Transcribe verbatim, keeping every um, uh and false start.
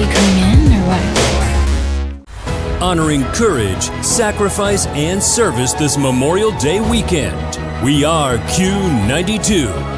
you coming in or what? Honoring courage, sacrifice, and service this Memorial Day weekend. We are Q ninety-two.